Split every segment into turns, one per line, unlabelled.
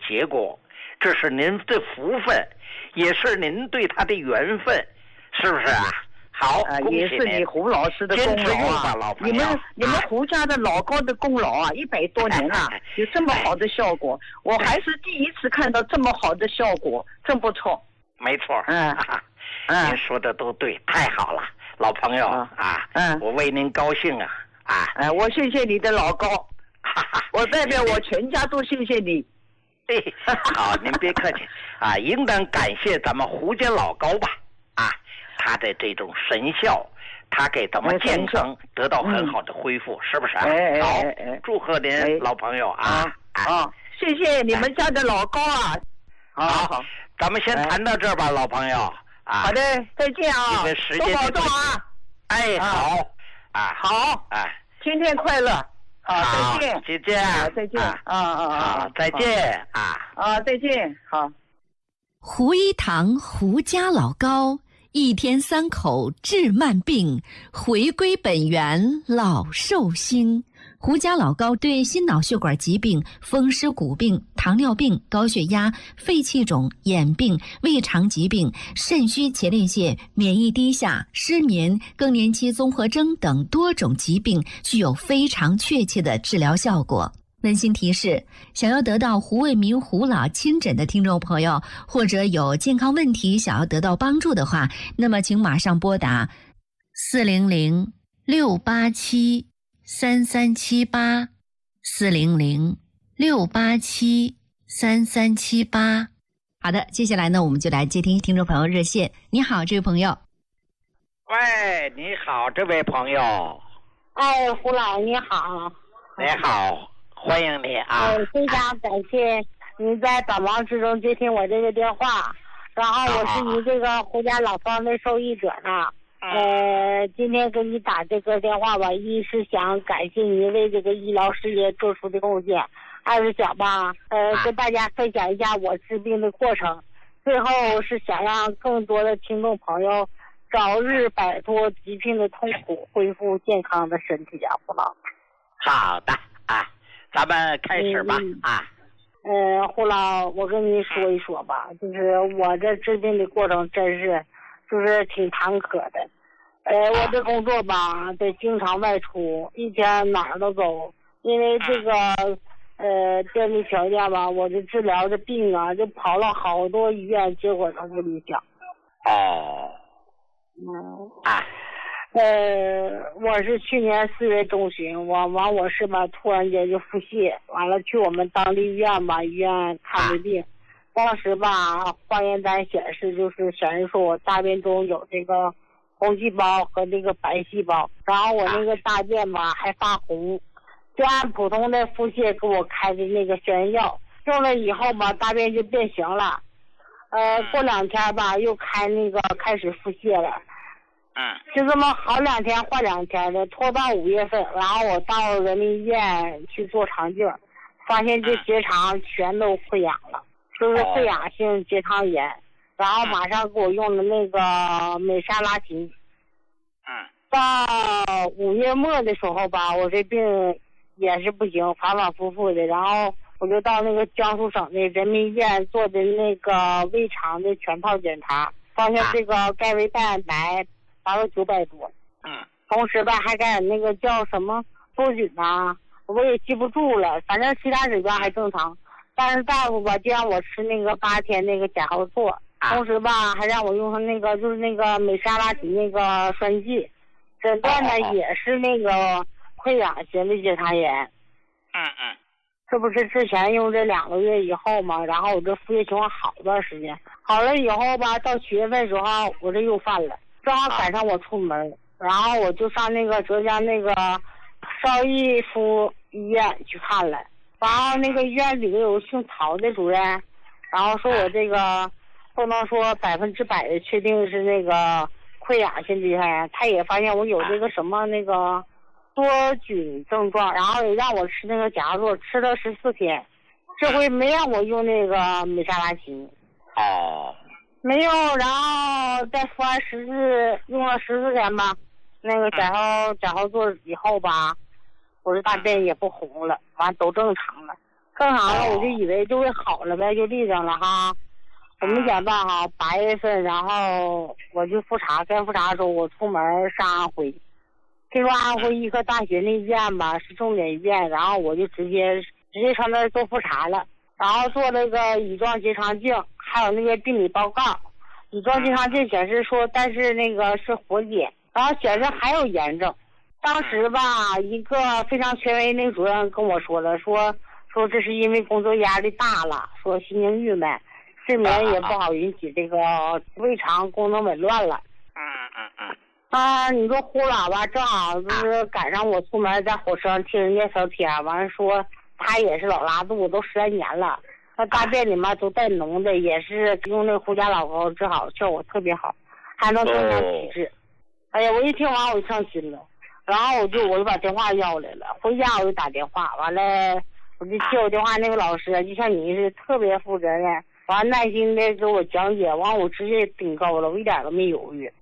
结果，这是您的福分，也是您对他的缘分，是不是啊？好，
也是你胡老师的功劳啊！你们胡家的老高的功劳啊，100多年了，有这么好的效果，我还是第一次看到这么好的效果，真不错。
没错，您说的都对，太好了，老朋友我为您高兴啊！
我谢谢你的老高，我代表我全家都谢谢你。
好，您别客气啊，应当感谢咱们胡家老高吧啊！他的这种神效，他给咱们健康得到很好的恢复，是不是？好，祝贺您，老朋友啊！
谢谢你们家的老高啊！
好，咱们先谈到这儿吧，老朋友啊。
好的，再见啊！
因为时间
多保重啊！
好
好，天天快乐！再见，
再见，
再见
再见
再见，好。
胡一堂胡家老高，一天3口治慢病，回归本源老寿星。胡家老高对心脑血管疾病、风湿骨病、糖尿病、高血压、肺气肿、眼病、胃肠疾病、肾虚前列腺、免疫低下、失眠、更年期综合征等多种疾病具有非常确切的治疗效果。温馨提示：想要得到胡卫民胡老亲诊的听众朋友，或者有健康问题想要得到帮助的话，那么请马上拨打400-687-3378，400-687-3378。好的，接下来呢，我们就来接听听众朋友热线。你好，这位朋友。
喂，你好，这位朋友。
胡老你好。
你好，欢迎你啊！
非常感谢您在百忙之中接听我这个电话，然后我是您这个胡家老方的受益者呢。今天给你打这个电话吧，一是想感谢您为这个医疗事业做出的贡献，二是想吧，跟大家分享一下我治病的过程，最后是想让更多的听众朋友早日摆脱疾病的痛苦，恢复健康的身体啊，胡老。
好的咱们开始吧
胡老，我跟您说一说吧，就是我这治病的过程真是就是挺坎坷的。我这工作吧得经常外出，一天哪儿都走，因为这个电力条件吧，我这治疗的病啊就跑了好多医院，结果都不理想。我是去年4月中旬，我是吧突然间就腹泻，完了去我们当地医院吧，医院看的病，当时吧化验单显示说我大便中有这个红细胞和这个白细胞，然后我那个大便吧还发红，就按普通的腹泻给我开的那个消炎药，用了以后吧大便就变形了，过2天吧又开始腹泻了。就这么好2天坏2天的，拖到5月份，然后我到人民医院去做肠镜，发现这结肠全都溃疡了，就是溃疡性结肠炎，然后马上给我用了那个美沙拉嗪。到5月末的时候吧，我这病也是不行，反反复复的，然后我就到那个江苏省的人民医院做的那个胃肠的全套检查，发现这个钙维蛋白达到900多，同时吧还感染那个叫什么梭菌啊，我也记不住了，反正其他指标还正常，但是大夫吧就让我吃那个8天那个甲号唑，同时吧还让我用上那个就是那个美沙拉嗪那个栓剂，诊断呢也是那个溃疡型的结肠炎。这不是之前用这2个月以后嘛，然后我这腹泻情况好一段时间，好了以后吧，到7月份时候我这又犯了，正好赶上我出门，然后我就上那个浙江那个邵逸夫医院去看了，然后那个医院里头有姓曹的主任，然后说我这个不能说100%的确定是那个溃疡性结肠炎，他也发现我有这个什么那个梭菌症状，然后也让我吃那个甲唑，吃了14天，这回没让我用那个美沙拉嗪。没有，然后再服完用了14天吧，那个甲号唑以后吧，我这大便也不红了，完都正常了。 更好了，我就以为就会好了呗，就立上了哈。我没想到哈，8月份，然后我就复查，该复查的时候我出门上安徽，听说安徽医科大学那医院吧是重点医院，然后我就直接上那儿做复查了，然后做那个乙状结肠镜，还有那个病理报告。乙状结肠镜显示说，但是那个是活检，然后显示还有炎症。当时吧，一个非常权威那个主任跟我说了，说这是因为工作压力大了，说心情郁闷，睡眠也不好，引起这个胃肠功能紊乱了。你说呼喇叭，正好就是赶上我出门在火车上听人家聊天，完了说他也是老拉肚子，都13年了，那大便里面都带脓的，也是用那个胡家老膏治好，效果特别好，还能增强体质。哎呀，我一听完我就上心了，然后我就把电话要来了，回家我就打电话，完了我就接我电话那个老师就像你是特别负责任，完耐心的给我讲解，完我直接顶高了，我一点都没犹豫。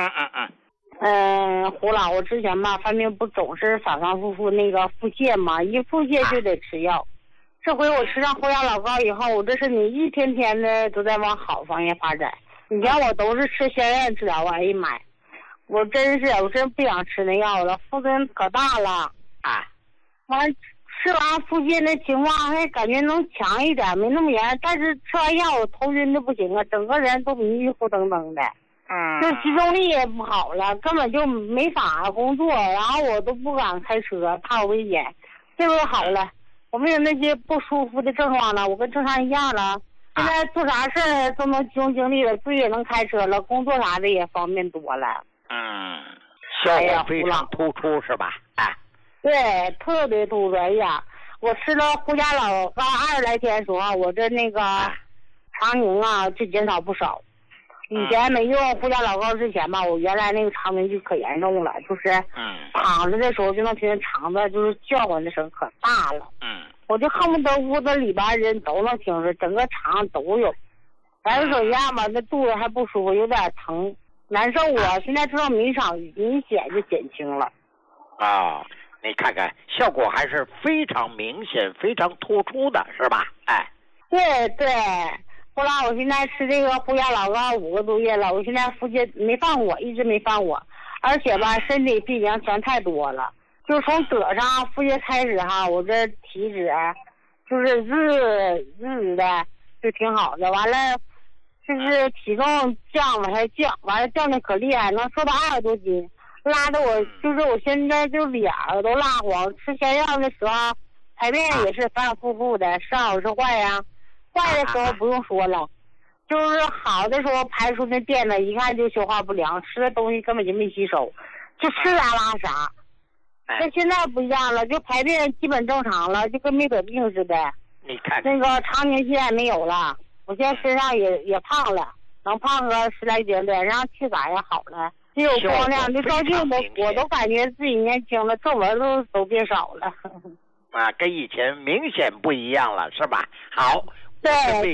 胡老，我之前吧犯病不总是反反复复那个腹泻嘛，一腹泻就得吃药。这回我吃上胡牙老膏以后，我这身体一天天的都在往好方向发展。以前我都是吃仙院治疗，哎呀妈呀，我真不想吃那药了，副作用可大了。完吃完腹泻那情况还感觉能强一点，没那么严，但是吃完药我头晕的不行啊，整个人都迷迷糊瞪瞪的。就集中力也不好了，根本就没法工作，然后我都不敢开车，怕有危险。这回好了，我没有那些不舒服的症状了，我跟正常一样了。现在做啥事儿都能集中精力了，自己也能开车了，工作啥的也方便多了。
效果非常突出是吧？
对，特别突出。哎呀，我吃了胡家老膏20来天的时候，我这那个肠凝啊就减少不少。以前没用胡家老膏之前吧，我原来那个肠凝就可严重了，就是躺着的时候就能听见肠子就是叫唤的声可大了。我就恨不得屋子里边人都能听着，整个肠都有。反正怎样吧，那肚子还不舒服，有点疼，难受啊。现在知道明显就减轻了。
你看看效果还是非常明显、非常突出的，是吧？
对。后来我现在吃这个胡牙老膏5个多月了，我现在腹泻没犯我，一直没犯我，而且吧身体病情全太多了，就从得上腹泻开始哈，我这体脂就是日的就挺好的，完了就是体重往下降，完了降的可厉害，能瘦到20多斤，拉的我就是我现在就脸都蜡黄，吃仙药的时候排便也是反反复复的，是好是坏呀？坏的时候不用说了，就是好的时候排出那便呢，一看就消化不良，吃的东西根本就没吸收，就吃啥拉啥。那现在不一样了，就排便基本正常了，就跟没得病似的。
你看
那个肠凝现在没有了，我现在身上也胖了，能胖个10来斤，脸上气色也好了，也有光亮，就照镜子我都感觉自己年轻了，皱纹都变少了。
跟以前明显不一样了，是吧？好。
对，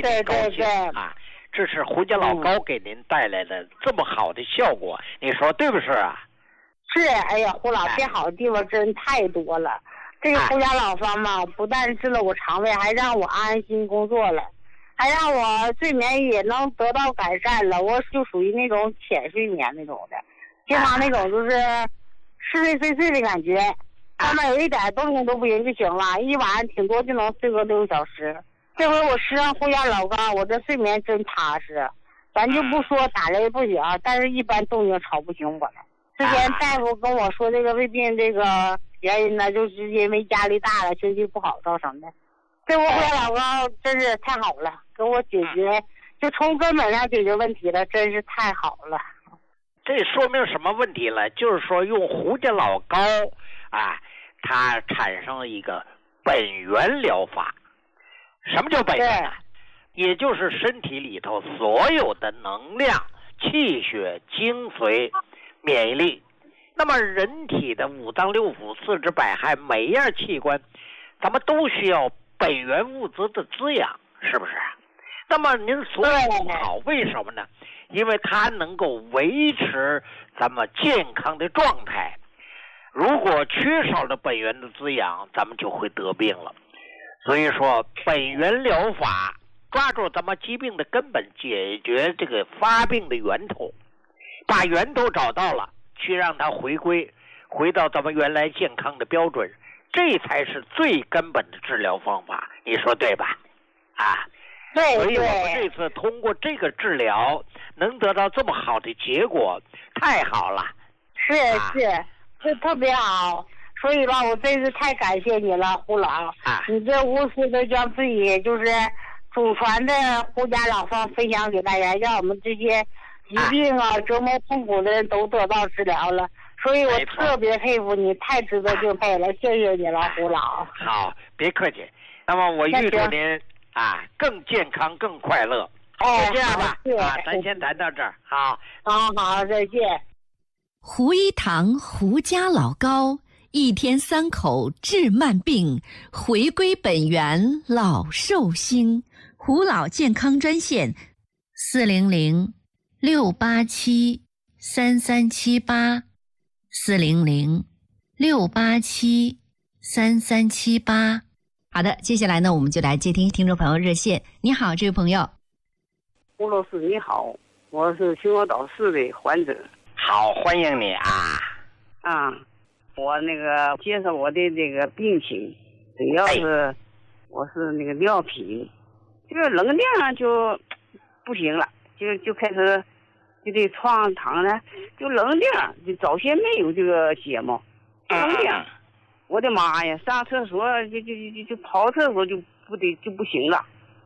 这是胡家老膏给您带来的这么好的效果，你说对不是啊？
是，哎呀，胡老变好的地方真太多了。这个胡家老方嘛，不但治了我肠胃，还让我安心工作了，还让我睡眠也能得到改善了。我就属于那种浅睡眠那种的，经常那种就是嗜睡睡的感觉，上面有一点动静都不行就行了，一晚上挺多就能睡个6个小时。这回我吃上胡牙老膏，我这睡眠真踏实。咱就不说打雷不行，但是一般动静吵不醒我了。之前大夫跟我说这个胃病这个原因呢，就是因为压力大了，休息不好造成的。这回胡牙老膏真是太好了，给我解决，就从根本上解决问题了，真是太好了。
这说明什么问题了？就是说用胡家老膏它产生了一个本源疗法。什么叫本源呢？也就是身体里头所有的能量、气血、精髓、免疫力。那么人体的5脏6腑、4肢百骸，每一样器官，咱们都需要本源物质的滋养，是不是？那么您所以好，为什么呢？因为它能够维持咱们健康的状态。如果缺少了本源的滋养，咱们就会得病了。 所以说本源疗法，抓住咱们疾病的根本，解决这个发病的源头，把源头找到了，去让它回到咱们原来健康的标准，这才是最根本的治疗方法，你说对吧？啊，
对，
所以我们这次通过这个治疗能得到这么好的结果，太好了。
是，这特别好。所以吧，我真是太感谢你了，胡老。你这无私的将自己就是祖传的胡家老方分享给大家，让我们这些疾病折磨痛苦的人都得到治疗了。所以我特别佩服你，太值得敬佩了，谢谢你了，胡老。
好，别客气。那么我预祝您更健康、更快乐。就这样吧，咱先谈到这儿。好，
再见。
胡一堂胡家老高，一天3口治慢病，回归本源老寿星。胡老健康专线400-687-3378，400-687-3378。好的，接下来呢，我们就来接听听众朋友热线。你好，这位朋友。
胡老师你好，我是秦皇岛市的患者。
好，欢迎你
我那个介绍我的这个病情，主要是我是那个尿频，这个能量就不行了，就开始就得床躺呢，就能量就早先没有这个节目，能量，我的妈呀，上厕所就跑厕所就不行了，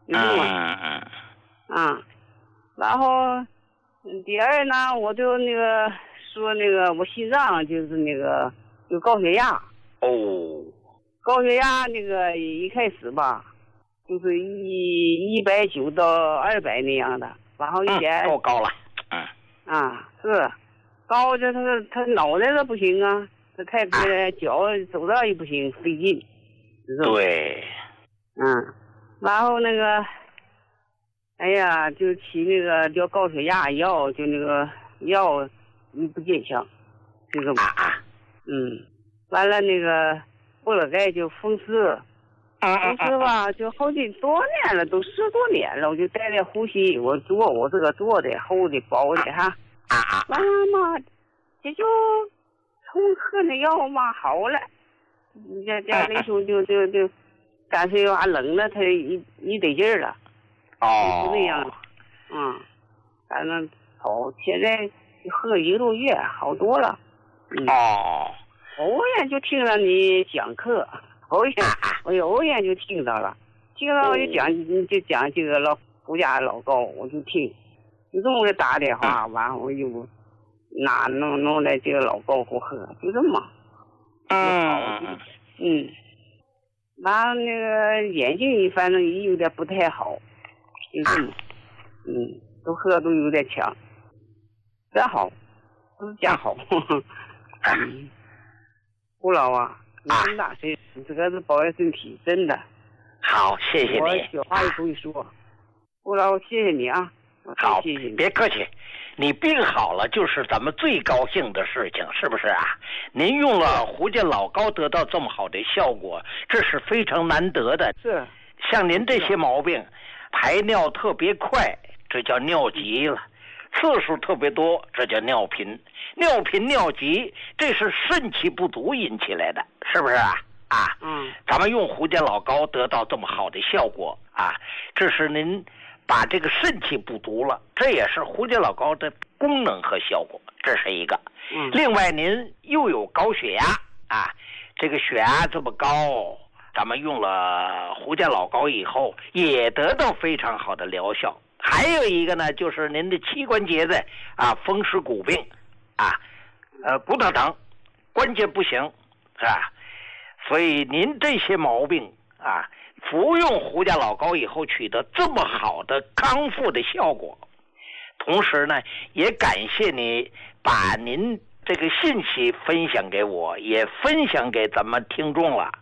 然后第二呢，我就那个说那个我心脏就是那个有高血压。高血压那个一开始吧，就是190到200那样的，然后
够高了。
是高，这他脑袋都不行啊，他太脚走道也不行，费劲。
对。
然后那个。哎呀，就起那个叫高血压药，就那个药不见效，这个完了那个布勒盖就风湿，吧，就好几多年了，都10多年了，我就带点呼吸，我这个做的厚的薄的完了嘛，这就从喝那药嘛好了，家那时候就干脆冷了，他一得劲儿了。就那样，反正好，现在喝1个多月，好多了。偶然就听了你讲课，偶然就听到了，就讲这个胡家老高，我就听，就这么给打电话，完我就弄来这个老高给我喝，就这么，完了那个眼睛反正也有点不太好。都喝都有点强，真好，都是真好。胡老你这么大岁数，这个是保养身体，真的。
好，谢谢你。
我小话也不会说，胡老谢谢你啊。
好，
谢谢你，
别客气。你病好了就是咱们最高兴的事情，是不是啊？您用了胡家老高得到这么好的效果，这是非常难得的。
是。
像您这些毛病。排尿特别快，这叫尿急了；次数特别多，这叫尿频。尿频、尿急，这是肾气不足引起来的，是不是啊？咱们用胡家老高得到这么好的效果这是您把这个肾气不足了，这也是胡家老高的功能和效果，这是一个。另外，您又有高血压这个血压这么高。咱们用了胡家老高以后，也得到非常好的疗效。还有一个呢，就是您的膝关节的风湿骨病骨头疼，关节不行，是吧？所以您这些毛病服用胡家老高以后取得这么好的康复的效果，同时呢，也感谢你把您这个信息分享给我，也分享给咱们听众了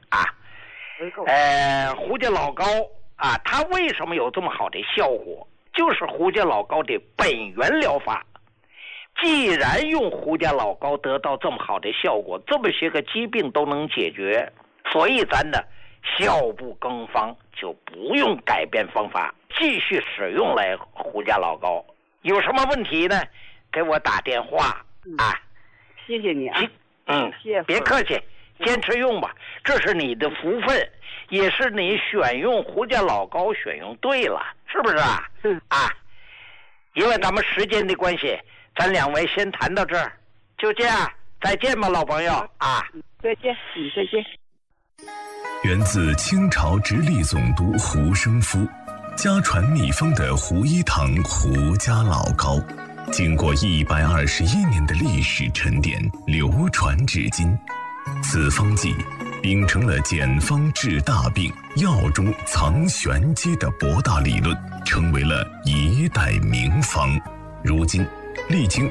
胡家老高它为什么有这么好的效果？就是胡家老高的本源疗法。既然用胡家老高得到这么好的效果，这么些个疾病都能解决，所以咱呢效不更方，就不用改变方法，继续使用来胡家老膏。有什么问题呢？给我打电话啊！
谢谢你啊！谢谢，
别客气，坚持用吧，这是你的福分，也是你选用胡家老膏选用对了，是不是啊？因为咱们时间的关系，咱两位先谈到这儿，就这样，再见吧，老朋友啊！
再见，再见。
源自清朝直隶总督胡生夫，家传秘方的胡一堂胡家老膏，经过121年的历史沉淀，流传至今。此方剂秉承了简方治大病、药中藏玄机的博大理论，成为了一代名方。如今历经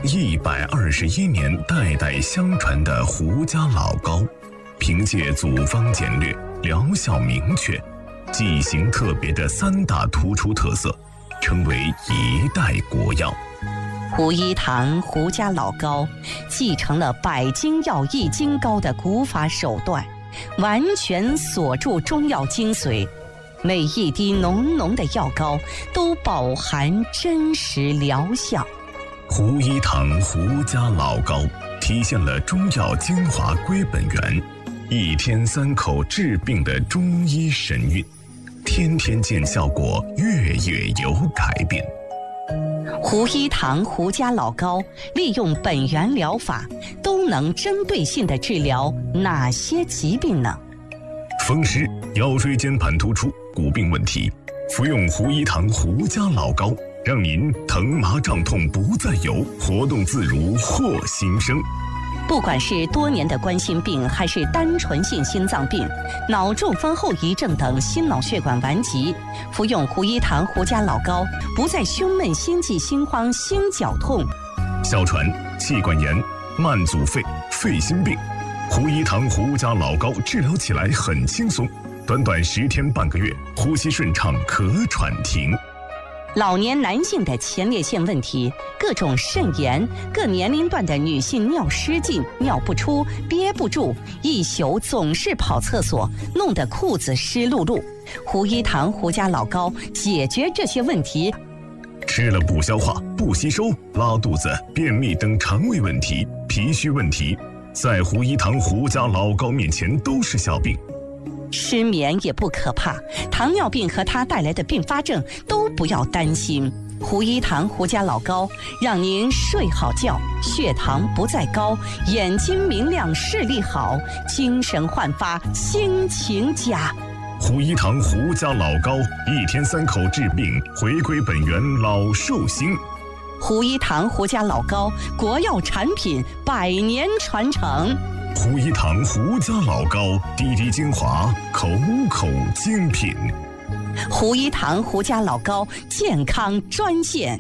121年代代相传的胡家老膏，凭借组方简略、疗效明确、剂型特别的3大突出特色，成为一代国药。
胡一堂胡家老膏继承了百金药易筋膏的古法手段，完全锁住中药精髓，每一滴浓浓的药膏都饱含真实疗效。
胡一堂胡家老膏体现了中药精华归本源，1天3口治病的中医神韵，天天见效果，月月有改变。
胡一堂胡家老膏利用本源疗法，都能针对性地治疗哪些疾病呢？
风湿、腰椎间盘突出、骨病问题，服用胡一堂胡家老膏，让您疼麻胀痛不再有，活动自如获新生。
不管是多年的冠心病，还是单纯性心脏病、脑中风后遗症等心脑血管顽疾，服用胡一堂胡家老膏，不再胸闷、心悸、心慌、心绞痛。
哮喘、气管炎、慢阻肺、肺心病，胡一堂胡家老膏治疗起来很轻松，短短10天半个月，呼吸顺畅，咳喘停。
老年男性的前列腺问题、各种肾炎、各年龄段的女性尿失禁、尿不出、憋不住，一宿总是跑厕所，弄得裤子湿漉漉。胡一堂胡家老膏解决这些问题。
吃了不消化、不吸收、拉肚子、便秘等肠胃问题、脾虚问题，在胡一堂胡家老膏面前都是小病。
失眠也不可怕，糖尿病和它带来的并发症都不要担心。胡一堂胡家老膏让您睡好觉，血糖不再高，眼睛明亮，视力好，精神焕发，心情佳。
胡一堂胡家老膏，1天3口治病，回归本源，老寿星。
胡一堂胡家老膏，国药产品，100年传承。
胡一堂胡家老膏，滴滴精华，口口精品。
胡一堂胡家老膏健康专线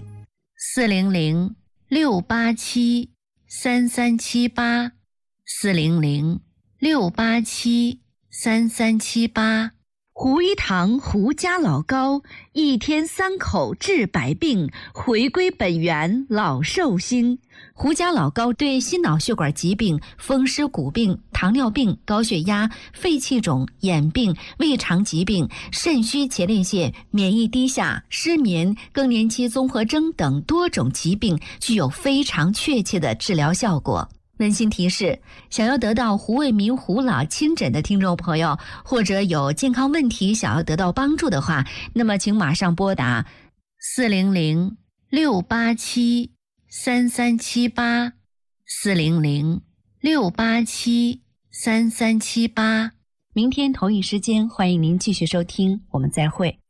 400-687-3378，400-687-3378。胡一堂胡家老膏，1天3口治百病，回归本源，老寿星。胡家老膏对心脑血管疾病、风湿骨病、糖尿病、高血压、肺气肿、眼病、胃肠疾病、肾虚前列腺、免疫低下、失眠、更年期综合征等多种疾病具有非常确切的治疗效果。温馨提示：想要得到胡卫民胡老亲诊的听众朋友，或者有健康问题想要得到帮助的话，那么请马上拨打400-687-3378，400-687-3378。明天同一时间，欢迎您继续收听，我们再会。